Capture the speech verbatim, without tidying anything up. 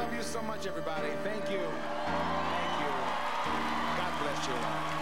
love you so much, everybody. Thank you. Thank you. God bless you all.